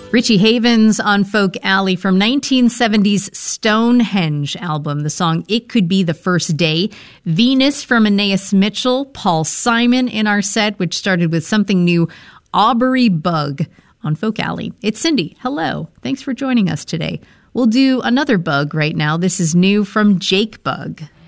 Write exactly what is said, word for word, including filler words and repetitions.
Richie Havens on Folk Alley from nineteen seventies Stonehenge album, the song It Could Be the First Day. Venus from Anais Mitchell. Paul Simon in our set, which started with something new, Aubrey Bug on Folk Alley. It's Cindy. Hello. Thanks for joining us today. We'll do another bug right now. This is new from Jake Bug.